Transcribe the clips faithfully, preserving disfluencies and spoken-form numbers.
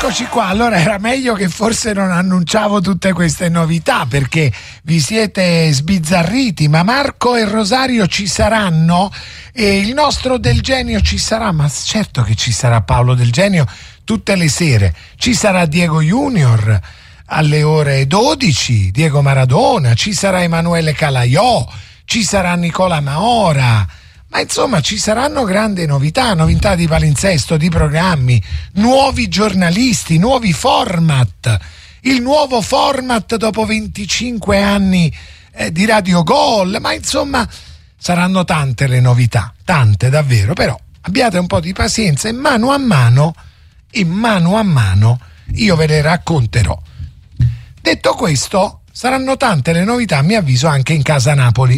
Eccoci qua, allora era meglio che forse non annunciavo tutte queste novità perché vi siete sbizzarriti, ma Marco e Rosario ci saranno e il nostro Del Genio ci sarà, ma certo che ci sarà Paolo Del Genio tutte le sere, ci sarà Diego Junior alle ore dodici, Diego Maradona, ci sarà Emanuele Calaiò, ci sarà Nicola Maora. Ma insomma ci saranno grandi novità, novità di palinsesto, di programmi, nuovi giornalisti, nuovi format, il nuovo format dopo venticinque anni eh, di Radio Gol, ma insomma saranno tante le novità, tante davvero, però abbiate un po' di pazienza e mano a mano, e mano a mano io ve le racconterò. Detto questo, saranno tante le novità, a mio avviso, anche in Casa Napoli,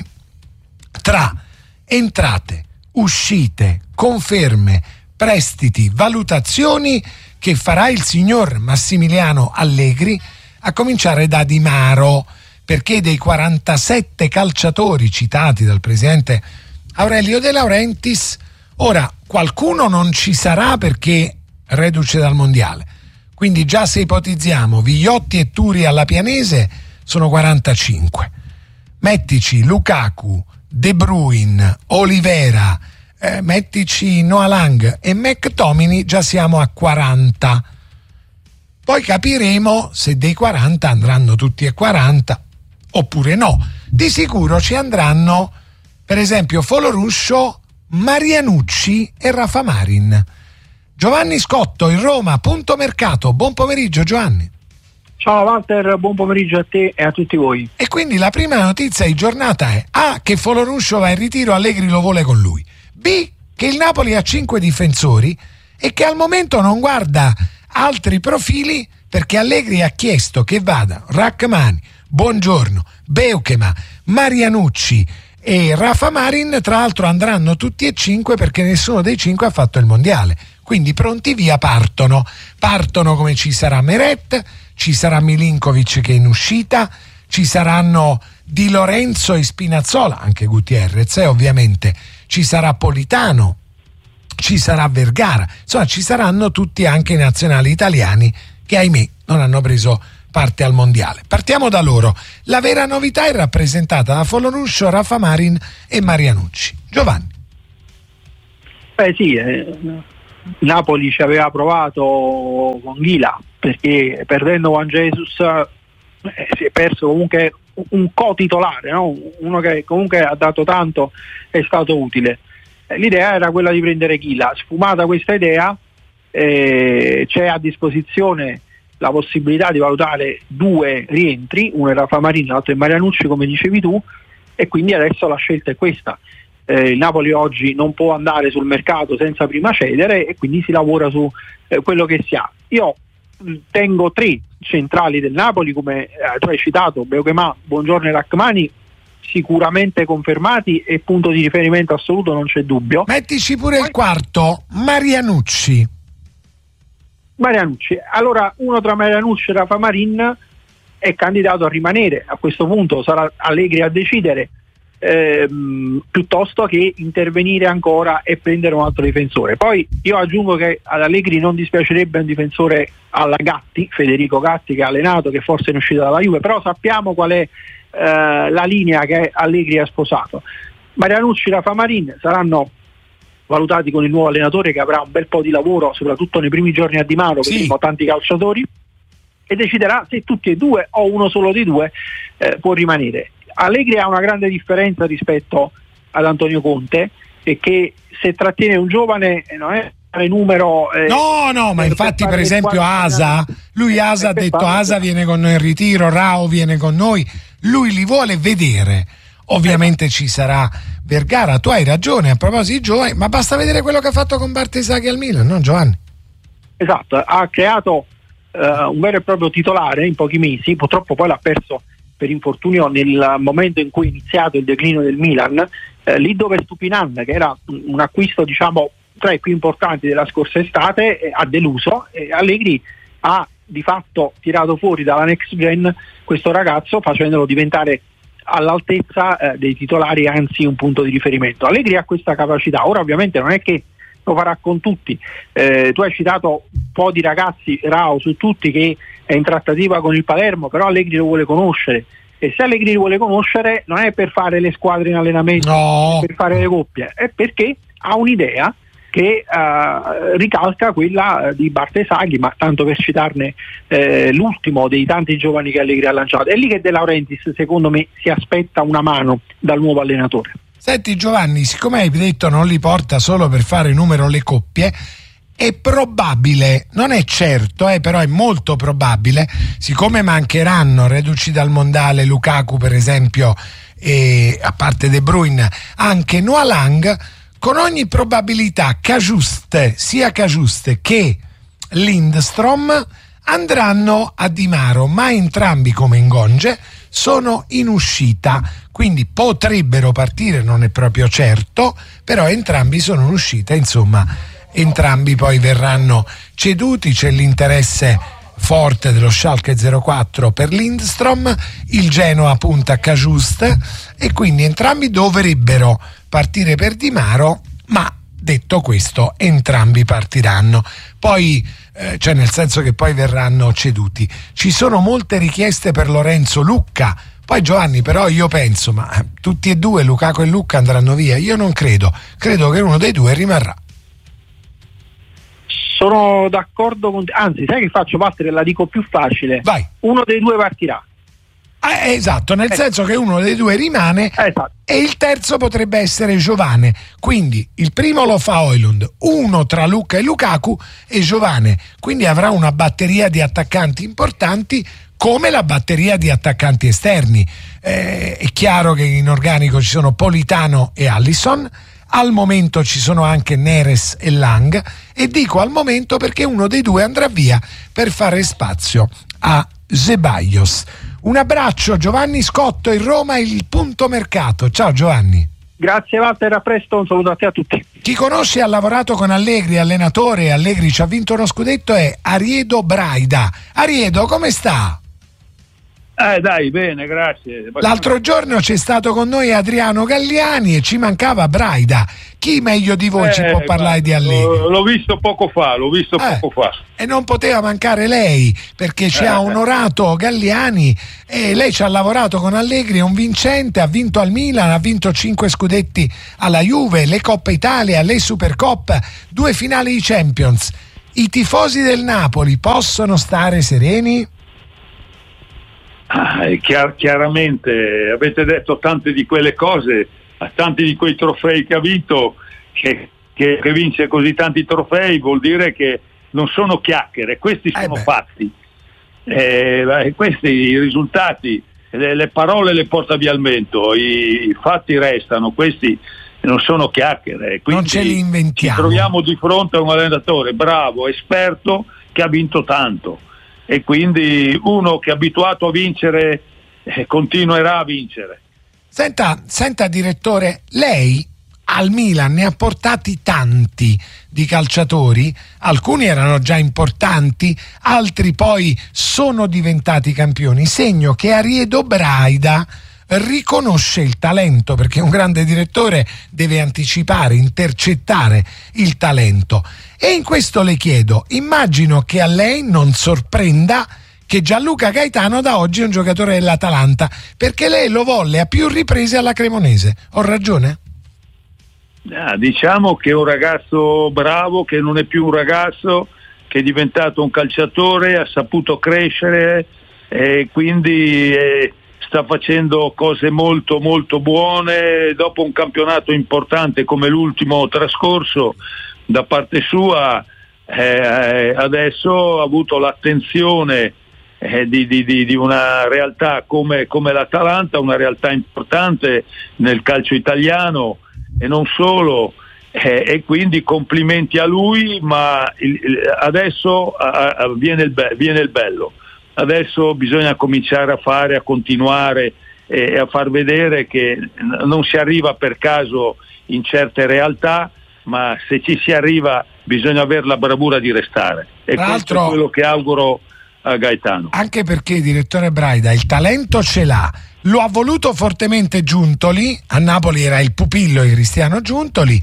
tra entrate, uscite, conferme, prestiti, valutazioni che farà il signor Massimiliano Allegri, a cominciare da Di Maro, perché dei quarantasette calciatori citati dal presidente Aurelio De Laurentiis, ora qualcuno non ci sarà perché reduce dal mondiale, quindi già se ipotizziamo Vigliotti e Turi alla Pianese sono quarantacinque, mettici Lukaku, De Bruyne, Olivera, eh, mettici Noah Lang e McTominay, già siamo a quaranta. Poi capiremo se dei quaranta andranno tutti e quaranta oppure no. Di sicuro ci andranno, per esempio, Foloruscio, Marianucci e Rafa Marin. Giovanni Scotto in Roma, punto mercato. Buon pomeriggio Giovanni. Ciao Walter, buon pomeriggio a te e a tutti voi. E quindi la prima notizia di giornata è A, che Foloruscio va in ritiro, Allegri lo vuole con lui, B, che il Napoli ha cinque difensori e che al momento non guarda altri profili perché Allegri ha chiesto che vada Rachmani, Buongiorno, Beukema, Marianucci e Rafa Marin, tra l'altro andranno tutti e cinque perché nessuno dei cinque ha fatto il mondiale, quindi pronti via partono, partono come ci sarà Meret, ci sarà Milinkovic che è in uscita, ci saranno Di Lorenzo e Spinazzola, anche Gutierrez, eh, ovviamente, ci sarà Politano, ci sarà Vergara, insomma ci saranno tutti anche i nazionali italiani che ahimè non hanno preso parte al mondiale. Partiamo da loro. La vera novità è rappresentata da Foloruscio, Rafa Marin e Marianucci. Giovanni. Beh sì, eh, Napoli ci aveva provato con Ghila perché perdendo Juan Jesus eh, si è perso comunque un co-titolare, no? Uno che comunque ha dato tanto, è stato utile. Eh, l'idea era quella di prendere Ghila. Sfumata questa idea, eh, c'è a disposizione la possibilità di valutare due rientri, uno è Rafa Marin, l'altro è Marianucci come dicevi tu, e quindi adesso la scelta è questa. Eh, il Napoli oggi non può andare sul mercato senza prima cedere e quindi si lavora su eh, quello che si ha. Io tengo tre centrali del Napoli, come eh, tu hai citato, Beukema, Buongiorno e Rachmani, sicuramente confermati e punto di riferimento assoluto, non c'è dubbio. Mettici pure Poi... il quarto, Marianucci. Marianucci, allora uno tra Marianucci e Rafa Marin è candidato a rimanere, a questo punto sarà Allegri a decidere, ehm, piuttosto che intervenire ancora e prendere un altro difensore. Poi io aggiungo che ad Allegri non dispiacerebbe un difensore alla Gatti, Federico Gatti, che ha allenato, che forse è in uscita dalla Juve, però sappiamo qual è eh, la linea che Allegri ha sposato. Marianucci e Rafa Marin saranno valutati con il nuovo allenatore che avrà un bel po' di lavoro soprattutto nei primi giorni a Di Maro, perché sì. sono tanti calciatori, e deciderà se tutti e due o uno solo dei due eh, può rimanere. Allegri ha una grande differenza rispetto ad Antonio Conte, e che se trattiene un giovane eh, non è un numero eh, no no ma infatti per esempio Asa, lui Asa ha detto Asa viene con noi in ritiro, Rao viene con noi, lui li vuole vedere. Ovviamente ci sarà Vergara, tu hai ragione a proposito di giovani, ma basta vedere quello che ha fatto con Bartesaghi al Milan, no Giovanni? Esatto, ha creato uh, un vero e proprio titolare in pochi mesi, purtroppo poi l'ha perso per infortunio nel momento in cui è iniziato il declino del Milan, eh, lì dove Stupinan, che era un, un acquisto diciamo tra i più importanti della scorsa estate, eh, ha deluso, e Allegri ha di fatto tirato fuori dalla next gen questo ragazzo facendolo diventare all'altezza eh, dei titolari, anzi un punto di riferimento. Allegri ha questa capacità, ora ovviamente non è che lo farà con tutti, eh, tu hai citato po' di ragazzi, Rao su tutti, che è in trattativa con il Palermo, però Allegri lo vuole conoscere, e se Allegri lo vuole conoscere non è per fare le squadre in allenamento, no. per fare le coppie, è perché ha un'idea che uh, ricalca quella di Bartesaghi, ma tanto per citarne eh, l'ultimo dei tanti giovani che Allegri ha lanciato. È lì che De Laurentiis, secondo me, si aspetta una mano dal nuovo allenatore. Senti Giovanni, siccome hai detto non li porta solo per fare numero le coppie, è probabile, non è certo, eh, però è molto probabile, siccome mancheranno, reduci dal mondiale, Lukaku per esempio, e a parte De Bruyne anche Noah Lang, con ogni probabilità Cagiuste, sia Cagiuste che Lindstrom andranno a Di Maro, ma entrambi come Ngonge sono in uscita, quindi potrebbero partire, non è proprio certo, però entrambi sono in uscita, insomma entrambi poi verranno ceduti. C'è l'interesse forte dello Schalke zero quattro per Lindstrom, il Genoa punta a Cagiuste e quindi entrambi dovrebbero partire per Di Maro, ma detto questo entrambi partiranno, poi eh, cioè nel senso che poi verranno ceduti. Ci sono molte richieste per Lorenzo Lucca, poi Giovanni però io penso, ma eh, tutti e due Lukaku e Lucca andranno via? Io non credo, credo che uno dei due rimarrà. Sono d'accordo con te, anzi sai che faccio, Walter, la dico più facile. Vai. Uno dei due partirà. Eh, esatto, nel eh. senso che uno dei due rimane, esatto. E il terzo potrebbe essere Giovane, quindi il primo lo fa Højlund, uno tra Lucca e Lukaku e Giovane, quindi avrà una batteria di attaccanti importanti come la batteria di attaccanti esterni. Eh, è chiaro che in organico ci sono Politano e Alisson, al momento ci sono anche Neres e Lang, e dico al momento perché uno dei due andrà via per fare spazio a Ceballos. Un abbraccio, Giovanni Scotto in Roma, il punto mercato. Ciao Giovanni. Grazie Walter, a presto, un saluto a te, a tutti. Chi conosce e ha lavorato con Allegri, allenatore, Allegri ci ha vinto uno scudetto, è Ariedo Braida. Ariedo, come sta? Eh dai, bene, grazie. L'altro giorno c'è stato con noi Adriano Galliani e ci mancava Braida. Chi meglio di voi eh, ci può parlare di Allegri? L'ho visto poco fa, l'ho visto eh, poco fa. E non poteva mancare lei, perché ci eh, ha onorato Galliani e lei ci ha lavorato con Allegri, è un vincente, ha vinto al Milan, ha vinto cinque scudetti alla Juve, le Coppa Italia, le Supercoppa, due finali di Champions. I tifosi del Napoli possono stare sereni? Ah, chiar- chiaramente avete detto tante di quelle cose, tanti di quei trofei che ha vinto, che, che, che vince così tanti trofei vuol dire che non sono chiacchiere, questi sono eh fatti, eh, questi i risultati, le, le parole le porta via il vento, i, i fatti restano, questi non sono chiacchiere, quindi non ce li inventiamo. Ci troviamo di fronte a un allenatore bravo, esperto, che ha vinto tanto. E quindi uno che è abituato a vincere eh, continuerà a vincere. Senta, senta direttore, lei al Milan ne ha portati tanti di calciatori, alcuni erano già importanti, altri poi sono diventati campioni, segno che Ariedo Braida riconosce il talento, perché un grande direttore deve anticipare, intercettare il talento. E in questo le chiedo, immagino che a lei non sorprenda che Gianluca Gaetano da oggi è un giocatore dell'Atalanta, perché lei lo volle a più riprese alla Cremonese. Ho ragione? Ah, diciamo che è un ragazzo bravo, che non è più un ragazzo, che è diventato un calciatore, ha saputo crescere e quindi eh, sta facendo cose molto molto buone. Dopo un campionato importante come l'ultimo trascorso da parte sua, eh, adesso ha avuto l'attenzione eh, di, di, di una realtà come, come l'Atalanta, una realtà importante nel calcio italiano e non solo, eh, e quindi complimenti a lui, ma il, il, adesso a, a, viene, il be- viene il bello. Adesso bisogna cominciare a fare, a continuare e, e a far vedere che non si arriva per caso in certe realtà, ma se ci si arriva bisogna avere la bravura di restare. E Tra questo l'altro, è quello che auguro a Gaetano. Anche perché, direttore Braida, il talento ce l'ha, lo ha voluto fortemente Giuntoli, a Napoli era il pupillo di Cristiano Giuntoli,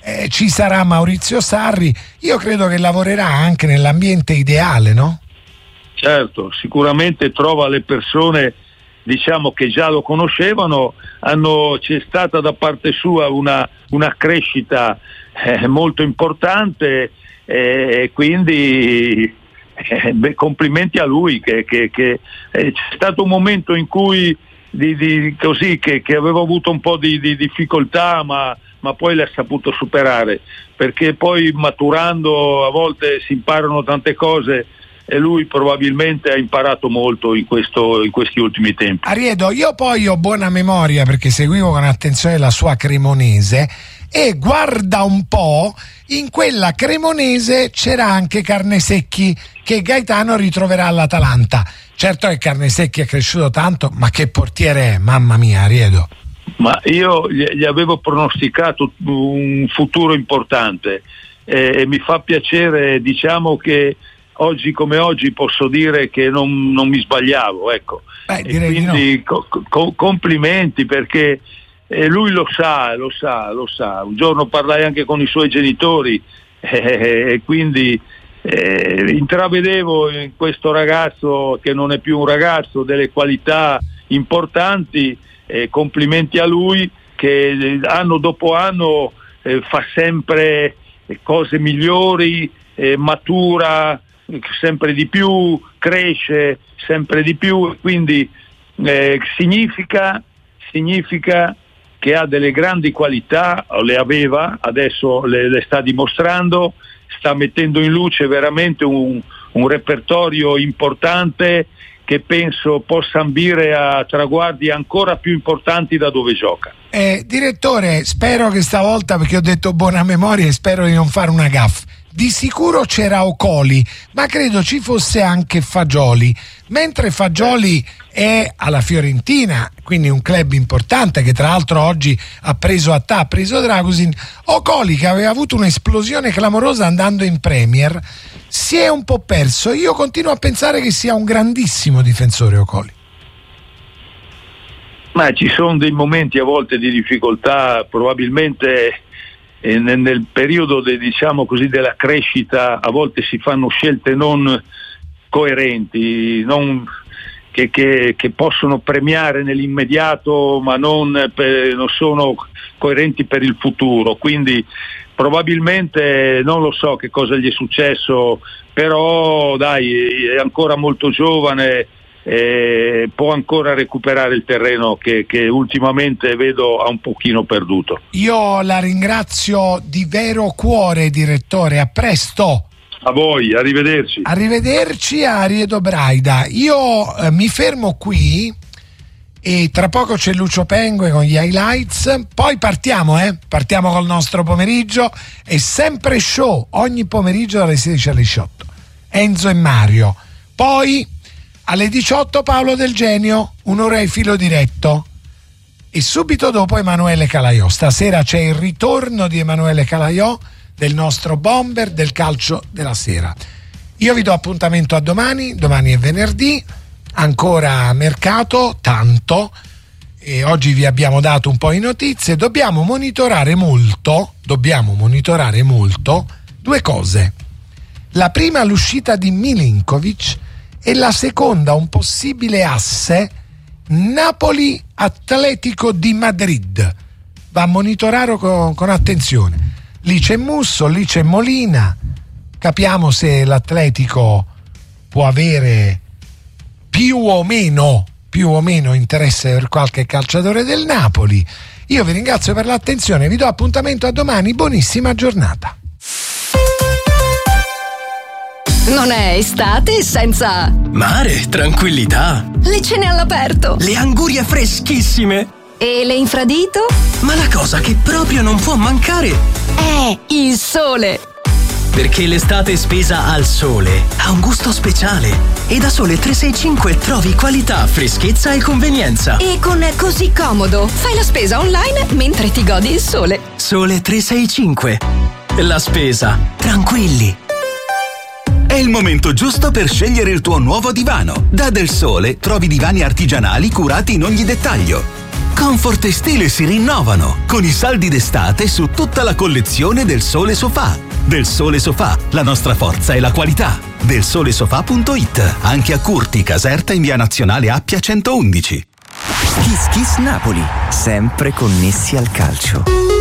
eh, ci sarà Maurizio Sarri. Io credo che lavorerà anche nell'ambiente ideale, no? Certo, sicuramente trova le persone, diciamo, che già lo conoscevano. Hanno, c'è stata da parte sua una, una crescita eh, molto importante, e eh, quindi eh, beh, complimenti a lui, che, che, che eh, c'è stato un momento in cui di, di, così che, che avevo avuto un po' di, di difficoltà, ma, ma poi l'ha saputo superare, perché poi maturando a volte si imparano tante cose, e lui probabilmente ha imparato molto in, questo, in questi ultimi tempi. Ariedo, io poi ho buona memoria perché seguivo con attenzione la sua Cremonese, e guarda un po', in quella Cremonese c'era anche Carnesecchi, che Gaetano ritroverà all'Atalanta. Certo che Carnesecchi è cresciuto tanto, ma che portiere è, mamma mia, Ariedo. Ma io gli avevo pronosticato un futuro importante, e mi fa piacere, diciamo, che oggi come oggi posso dire che non, non mi sbagliavo, ecco. Beh, e quindi no. co- co- complimenti, perché eh, lui lo sa, lo sa, lo sa. Un giorno parlai anche con i suoi genitori e eh, quindi eh, intravedevo in questo ragazzo, che non è più un ragazzo, delle qualità importanti. Eh, complimenti a lui, che anno dopo anno eh, fa sempre cose migliori, eh, matura sempre di più, cresce sempre di più, quindi eh, significa, significa che ha delle grandi qualità, o le aveva, adesso le, le sta dimostrando, sta mettendo in luce veramente un, un repertorio importante, che penso possa ambire a traguardi ancora più importanti da dove gioca. Eh, direttore, spero che stavolta, perché ho detto buona memoria e spero di non fare una gaffe, di sicuro c'era Ocoli, ma credo ci fosse anche Fagioli, mentre Fagioli è alla Fiorentina, quindi un club importante che tra l'altro oggi ha preso a T A, ha preso Dragusin. Ocoli, che aveva avuto un'esplosione clamorosa andando in Premier, si è un po' perso. Io continuo a pensare che sia un grandissimo difensore Ocoli. Ma ci sono dei momenti a volte di difficoltà, probabilmente eh, nel, nel periodo de, diciamo così, della crescita a volte si fanno scelte non coerenti, non, che, che, che possono premiare nell'immediato, ma non, per, non sono coerenti per il futuro, quindi probabilmente non lo so che cosa gli è successo, però dai, è ancora molto giovane, eh, può ancora recuperare il terreno che, che ultimamente vedo ha un pochino perduto. Io la ringrazio di vero cuore, direttore, a presto. A voi, arrivederci. Arrivederci a Ariedo Braida. Io eh, mi fermo qui e tra poco c'è Lucio Pengue con gli highlights, poi partiamo eh partiamo col nostro pomeriggio, è sempre show ogni pomeriggio dalle sedici alle diciotto, Enzo e Mario, poi alle diciotto Paolo Del Genio, un'ora di filo diretto, e subito dopo Emanuele Calaiò. Stasera c'è il ritorno di Emanuele Calaiò, del nostro bomber del calcio della sera. Io vi do appuntamento a domani, domani è venerdì, ancora mercato, tanto, e oggi vi abbiamo dato un po' di notizie. Dobbiamo monitorare molto, dobbiamo monitorare molto due cose. La prima, l'uscita di Milinkovic, e la seconda, un possibile asse Napoli-Atletico di Madrid. Va a monitorare con, con attenzione. Lì c'è Musso, lì c'è Molina, capiamo se l'Atletico può avere più o meno più o meno interesse per qualche calciatore del Napoli. Io vi ringrazio per l'attenzione, vi do appuntamento a domani, buonissima giornata. Non è estate senza mare, tranquillità, le cene all'aperto, le angurie freschissime e le infradito? Ma la cosa che proprio non può mancare è il sole. Perché l'estate spesa al sole ha un gusto speciale, e da Sole trecentosessantacinque trovi qualità, freschezza e convenienza. E con Così Comodo fai la spesa online mentre ti godi il sole. Sole trecentosessantacinque, la spesa tranquilli. È il momento giusto per scegliere il tuo nuovo divano. Da Del Sole trovi divani artigianali curati in ogni dettaglio, Comfort e stile si rinnovano con i saldi d'estate su tutta la collezione Del Sole Sofà. Del Sole Sofà, la nostra forza è la qualità. del sole sofà punto it, anche a Curti, Caserta in via Nazionale Appia centoundici. Kiss Kiss Napoli, sempre connessi al calcio.